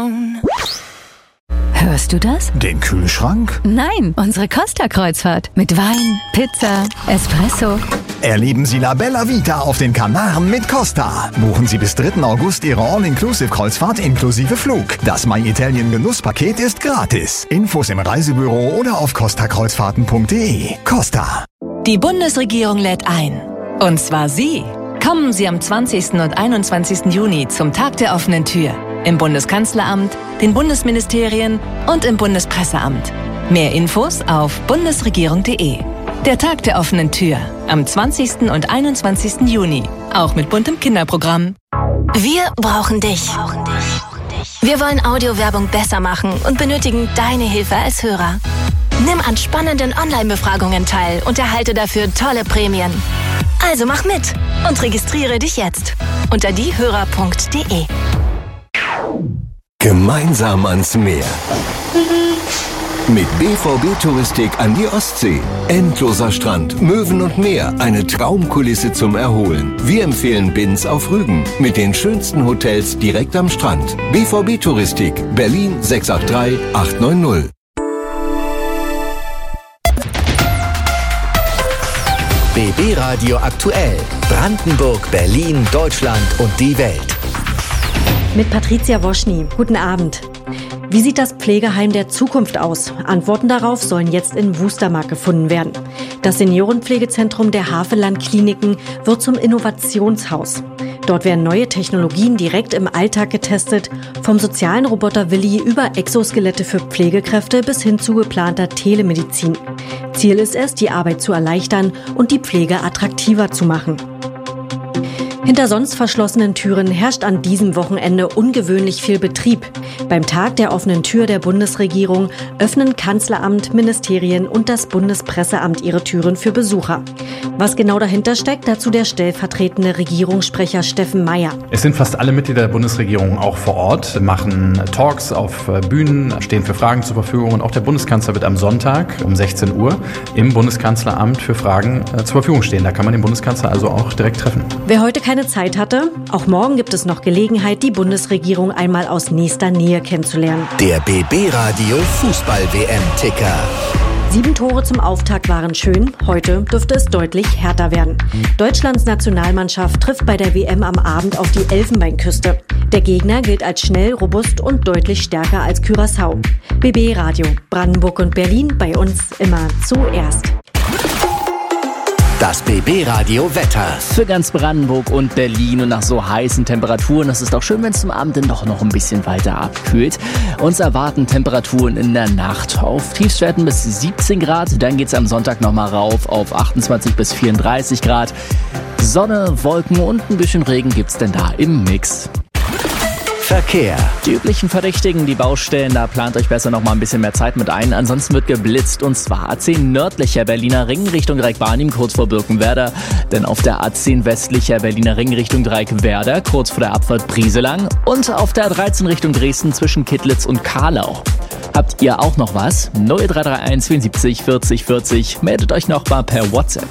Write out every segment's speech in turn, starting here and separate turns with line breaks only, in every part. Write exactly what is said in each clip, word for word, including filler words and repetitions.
Hörst du das?
Den Kühlschrank?
Nein, unsere Costa-Kreuzfahrt. Mit Wein, Pizza, Espresso.
Erleben Sie La Bella Vita auf den Kanaren mit Costa. Buchen Sie bis dritten August Ihre All-Inclusive-Kreuzfahrt inklusive Flug. Das My Italien Genusspaket ist gratis. Infos im Reisebüro oder auf costa kreuzfahrten punkt de. Costa.
Die Bundesregierung lädt ein. Und zwar Sie. Kommen Sie am zwanzigsten und einundzwanzigsten Juni zum Tag der offenen Tür. Im Bundeskanzleramt, den Bundesministerien und im Bundespresseamt. Mehr Infos auf bundesregierung punkt de. Der Tag der offenen Tür am zwanzigsten und einundzwanzigsten Juni. Auch mit buntem Kinderprogramm.
Wir brauchen dich. Wir wollen Audiowerbung besser machen und benötigen deine Hilfe als Hörer. Nimm an spannenden Online-Befragungen teil und erhalte dafür tolle Prämien. Also mach mit und registriere dich jetzt unter diehörer punkt de.
Gemeinsam ans Meer. Mit B V B Touristik an die Ostsee. Endloser Strand, Möwen und Meer, eine Traumkulisse zum Erholen. Wir empfehlen Binz auf Rügen mit den schönsten Hotels direkt am Strand. B V B Touristik, Berlin sechs acht drei acht neun null.
B B Radio aktuell. Brandenburg, Berlin, Deutschland und die Welt.
Mit Patricia Woschny. Guten Abend. Wie sieht das Pflegeheim der Zukunft aus? Antworten darauf sollen jetzt in Wustermark gefunden werden. Das Seniorenpflegezentrum der Havelland Kliniken wird zum Innovationshaus. Dort werden neue Technologien direkt im Alltag getestet, vom sozialen Roboter Willi über Exoskelette für Pflegekräfte bis hin zu geplanter Telemedizin. Ziel ist es, die Arbeit zu erleichtern und die Pflege attraktiver zu machen. Hinter sonst verschlossenen Türen herrscht an diesem Wochenende ungewöhnlich viel Betrieb. Beim Tag der offenen Tür der Bundesregierung öffnen Kanzleramt, Ministerien und das Bundespresseamt ihre Türen für Besucher. Was genau dahinter steckt, dazu der stellvertretende Regierungssprecher Steffen Meyer.
Es sind fast alle Mitglieder der Bundesregierung auch vor Ort, machen Talks auf Bühnen, stehen für Fragen zur Verfügung und auch der Bundeskanzler wird am Sonntag um sechzehn Uhr im Bundeskanzleramt für Fragen äh, zur Verfügung stehen. Da kann man den Bundeskanzler also auch direkt treffen.
Wer heute keine Zeit hatte, auch morgen gibt es noch Gelegenheit, die Bundesregierung einmal aus nächster Nähe kennenzulernen.
Der B B Radio Fußball-W M-Ticker.
Sieben Tore zum Auftakt waren schön. Heute dürfte es deutlich härter werden. Deutschlands Nationalmannschaft trifft bei der W M am Abend auf die Elfenbeinküste. Der Gegner gilt als schnell, robust und deutlich stärker als Curaçao. B B Radio, Brandenburg und Berlin, bei uns immer zuerst.
Das B B Radio Wetter.
Für ganz Brandenburg und Berlin und nach so heißen Temperaturen. Das ist auch schön, wenn es zum Abend dann doch noch ein bisschen weiter abkühlt. Uns erwarten Temperaturen in der Nacht auf Tiefstwerten bis siebzehn Grad. Dann geht es am Sonntag nochmal rauf auf achtundzwanzig bis vierunddreißig Grad. Sonne, Wolken und ein bisschen Regen gibt's denn da im Mix.
Verkehr.
Die üblichen Verdächtigen, die Baustellen, da plant euch besser noch mal ein bisschen mehr Zeit mit ein. Ansonsten wird geblitzt und zwar A zehn nördlicher Berliner Ring Richtung Dreieck-Barnim kurz vor Birkenwerder. Denn auf der A zehn westlicher Berliner Ring Richtung Dreieck-Werder kurz vor der Abfahrt Brieselang und auf der A dreizehn Richtung Dresden zwischen Kittlitz und Karlau. Habt ihr auch noch was? null drei drei eins vierundsiebzig vierzig vierzig. Meldet euch noch mal per WhatsApp.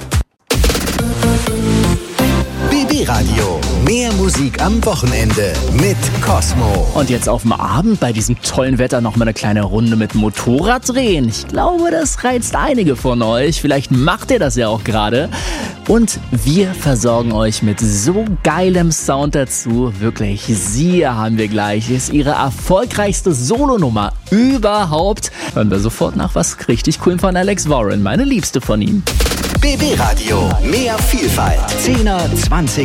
B B Radio. Mehr Musik am Wochenende mit Cosmo.
Und jetzt auf dem Abend bei diesem tollen Wetter noch mal eine kleine Runde mit Motorrad drehen. Ich glaube, das reizt einige von euch. Vielleicht macht ihr das ja auch gerade. Und wir versorgen euch mit so geilem Sound dazu. Wirklich, sie haben wir gleich. Ist ihre erfolgreichste Solonummer überhaupt. Hören wir sofort nach was richtig cool von Alex Warren, meine Liebste von ihm.
B B Radio. Mehr Vielfalt. zehner, zwanziger